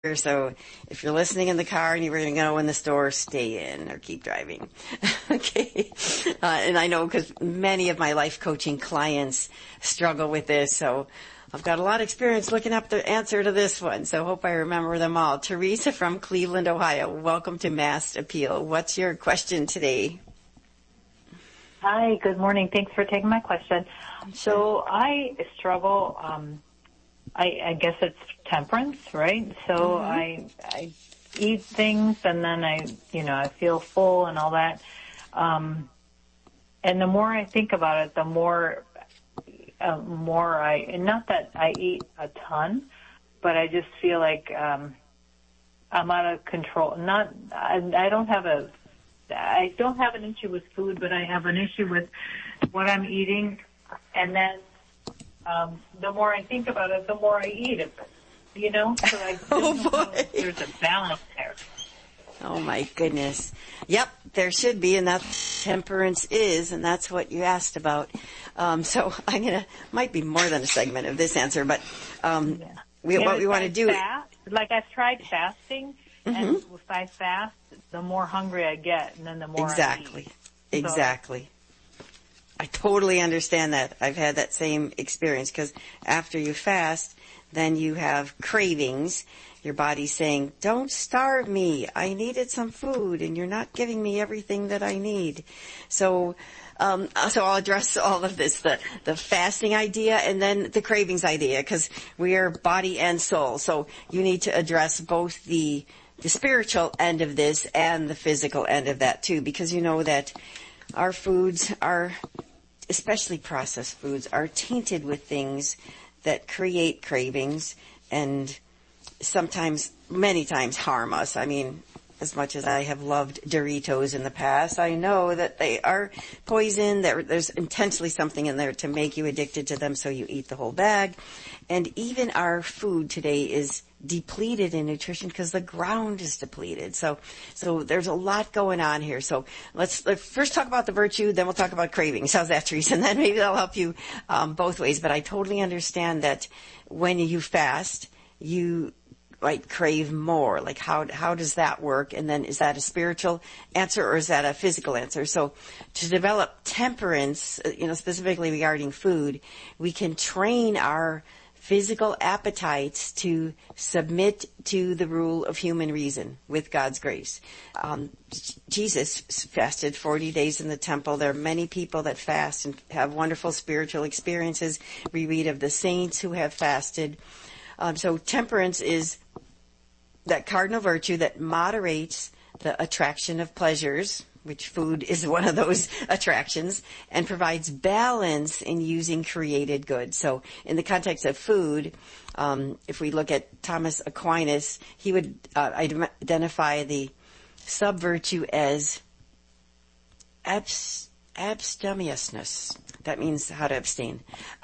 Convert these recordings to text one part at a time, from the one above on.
So if you're listening in the car and you're going to go in the store, stay in or keep driving. Okay. And I know because many of my life coaching clients struggle with this. So I've got a lot of experience looking up the answer to this one. So hope I remember them all. Teresa from Cleveland, Ohio. Welcome to Mass Appeal. What's your question today? Hi, good morning. Thanks for taking my question. So I struggle, I guess it's temperance, right? So I eat things and then I feel full and all that. And the more I think about it, the more not that I eat a ton, but I just feel like, I'm out of control. I don't have an issue with food, but I have an issue with what I'm eating. And then, the more I think about it, the more I eat it, so I don't know if there's a balance there. Oh my goodness. Yep, there should be, and that's temperance is, and that's what you asked about. So might be more than a segment of this answer, but, what we want to do. Like I've tried fasting, and if I fast, the more hungry I get, and then the more I eat. Exactly. I totally understand that. I've had that same experience because after you fast, then you have cravings. Your body's saying, don't starve me. I needed some food and you're not giving me everything that I need. So I'll address all of this, the fasting idea and then the cravings idea because we are body and soul. So you need to address both the spiritual end of this and the physical end of that too, because you know that our foods are, especially processed foods, are tainted with things that create cravings and sometimes, many times harm us. I mean, as much as I have loved Doritos in the past, I know that they are poison. There's intentionally something in there to make you addicted to them, so you eat the whole bag. And even our food today is depleted in nutrition because the ground is depleted. So there's a lot going on here. So let's first talk about the virtue, then we'll talk about cravings. How's that, Teresa? And then maybe that'll help you both ways. But I totally understand that when you fast, you might crave more. Like how does that work? And then is that a spiritual answer or is that a physical answer? So to develop temperance, specifically regarding food, we can train our physical appetites to submit to the rule of human reason with God's grace. Jesus fasted 40 days in the temple. There are many people that fast and have wonderful spiritual experiences. We read of the saints who have fasted. So temperance is that cardinal virtue that moderates the attraction of pleasures, which food is one of those attractions, and provides balance in using created goods. So in the context of food, if we look at Thomas Aquinas, he would identify the sub-virtue as abstemiousness. That means how to abstain.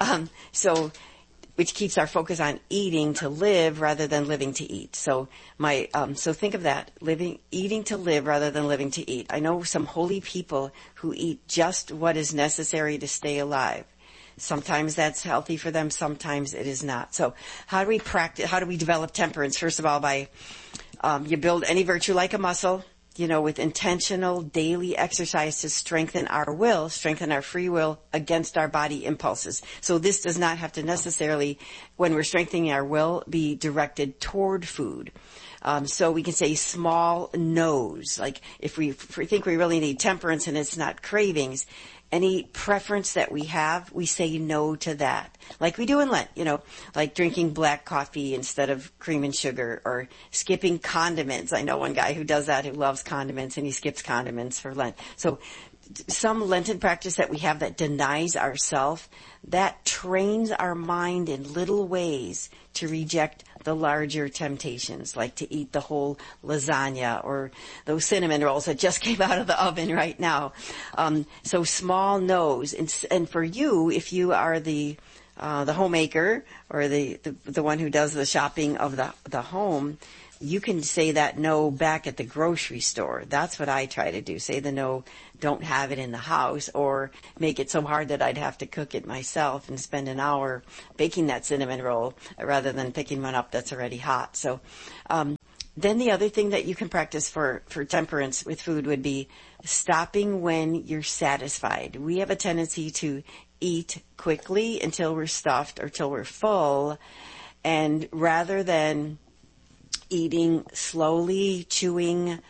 Which keeps our focus on eating to live rather than living to eat. So think of that, eating to live rather than living to eat. I know some holy people who eat just what is necessary to stay alive. Sometimes that's healthy for them, sometimes it is not. So how do we develop temperance? First of all, by, you build any virtue like a muscle, with intentional daily exercise to strengthen our free will against our body impulses. So this does not have to necessarily, when we're strengthening our will, be directed toward food. So we can say small no's. Like if we think we really need temperance and it's not cravings, any preference that we have, we say no to that. Like we do in Lent, like drinking black coffee instead of cream and sugar or skipping condiments. I know one guy who does that, who loves condiments, and he skips condiments for Lent. So some Lenten practice that we have that denies ourself, that trains our mind in little ways to reject the larger temptations, like to eat the whole lasagna or those cinnamon rolls that just came out of the oven right now. So small no's. And for you, if you are the the homemaker or the one who does the shopping of the home, you can say that no back at the grocery store. That's what I try to do. Say the no, don't have it in the house, or make it so hard that I'd have to cook it myself and spend an hour baking that cinnamon roll rather than picking one up that's already hot. So, then the other thing that you can practice for temperance with food would be stopping when you're satisfied. We have a tendency to eat quickly until we're stuffed or till we're full, and rather than eating slowly, chewing,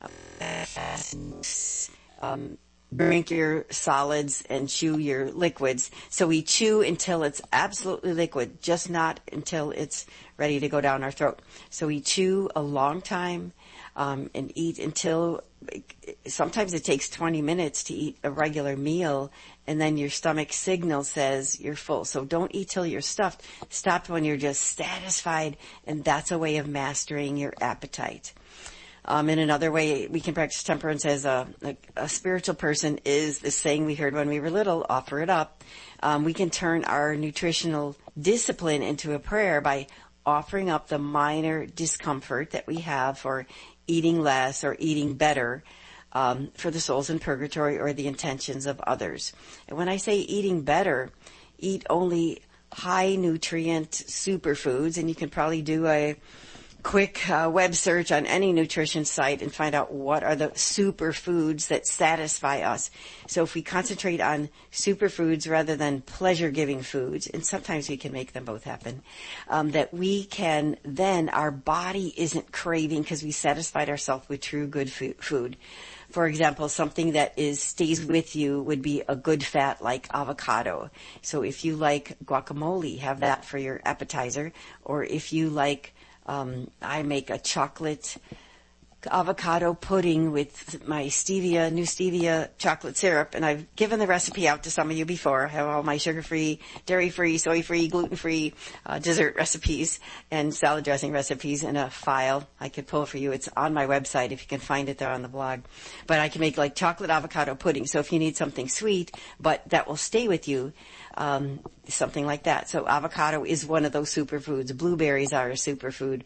drink your solids and chew your liquids. So we chew until it's absolutely liquid, just not until it's ready to go down our throat. So we chew a long time and eat until, sometimes it takes 20 minutes to eat a regular meal, and then your stomach signal says you're full. So don't eat till you're stuffed. Stop when you're just satisfied, and that's a way of mastering your appetite. In another way, we can practice temperance as a spiritual person is the saying we heard when we were little, offer it up. We can turn our nutritional discipline into a prayer by offering up the minor discomfort that we have for eating less or eating better, for the souls in purgatory or the intentions of others. And when I say eating better, eat only high nutrient superfoods, and you can probably do a quick web search on any nutrition site and find out what are the superfoods that satisfy us. So if we concentrate on superfoods rather than pleasure-giving foods, and sometimes we can make them both happen, that we can then, our body isn't craving because we satisfied ourselves with true good food. For example, something that stays with you would be a good fat like avocado. So if you like guacamole, have that for your appetizer. Or if you like, I make a chocolate avocado pudding with my new stevia chocolate syrup, and I've given the recipe out to some of you before. I have all my sugar-free, dairy-free, soy-free, gluten-free dessert recipes and salad dressing recipes in a file I could pull for you. It's on my website if you can find it there on the blog. But I can make like chocolate avocado pudding. So if you need something sweet, but that will stay with you, something like that. So avocado is one of those superfoods. Blueberries are a superfood.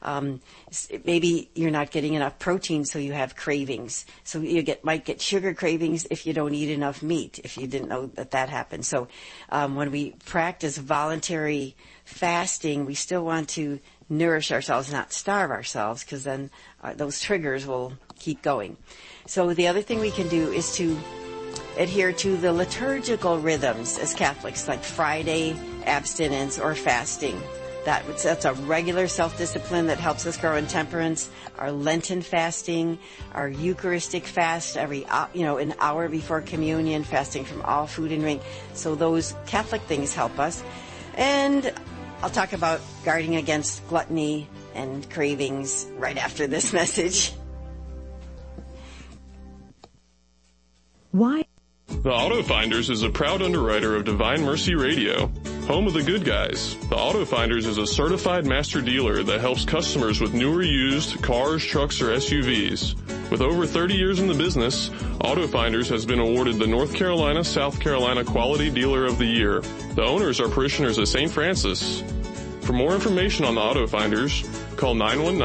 Maybe you're not getting enough protein, so you have cravings. So you might get sugar cravings if you don't eat enough meat, if you didn't know that happens. So when we practice voluntary fasting, we still want to nourish ourselves, not starve ourselves, because then those triggers will keep going. So the other thing we can do is to adhere to the liturgical rhythms as Catholics, like Friday abstinence or fasting. That's a regular self-discipline that helps us grow in temperance. Our Lenten fasting, our Eucharistic fast every, an hour before communion, fasting from all food and drink. So those Catholic things help us. And I'll talk about guarding against gluttony and cravings right after this message. Why? The Auto Finders is a proud underwriter of Divine Mercy Radio, home of the good guys. The Auto Finders is a certified master dealer that helps customers with new or used cars, trucks, or SUVs. With over 30 years in the business, Auto Finders has been awarded the North Carolina, South Carolina Quality Dealer of the Year. The owners are parishioners of St. Francis. For more information on the Auto Finders, call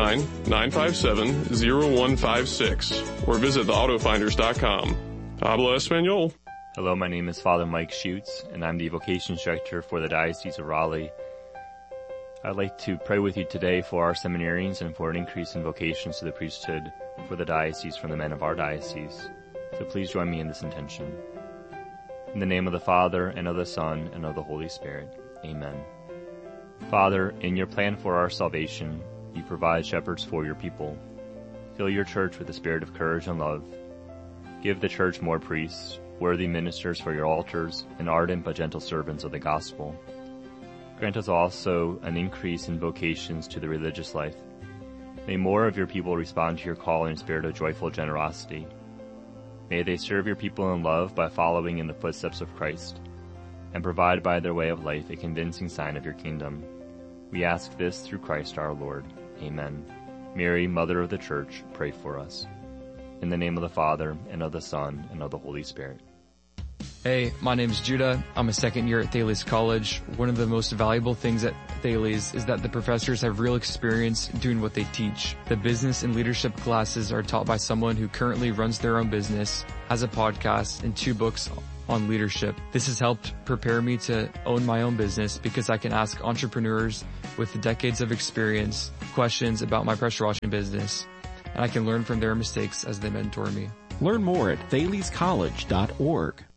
919-957-0156 or visit theautofinders.com. Habla Espanol. Hello, my name is Father Mike Schutz, and I'm the Vocations Director for the Diocese of Raleigh. I'd like to pray with you today for our seminarians and for an increase in vocations to the priesthood for the diocese from the men of our diocese. So please join me in this intention. In the name of the Father, and of the Son, and of the Holy Spirit. Amen. Father, in your plan for our salvation, you provide shepherds for your people. Fill your church with the spirit of courage and love. Give the church more priests, worthy ministers for your altars, and ardent but gentle servants of the gospel. Grant us also an increase in vocations to the religious life. May more of your people respond to your call in a spirit of joyful generosity. May they serve your people in love by following in the footsteps of Christ, and provide by their way of life a convincing sign of your kingdom. We ask this through Christ our Lord. Amen. Mary, Mother of the Church, pray for us. In the name of the Father, and of the Son, and of the Holy Spirit. Hey, my name's Judah. I'm a second year at Thales College. One of the most valuable things at Thales is that the professors have real experience doing what they teach. The business and leadership classes are taught by someone who currently runs their own business, has a podcast, and 2 books on leadership. This has helped prepare me to own my own business because I can ask entrepreneurs with decades of experience questions about my pressure washing business, and I can learn from their mistakes as they mentor me. Learn more at thalescollege.org.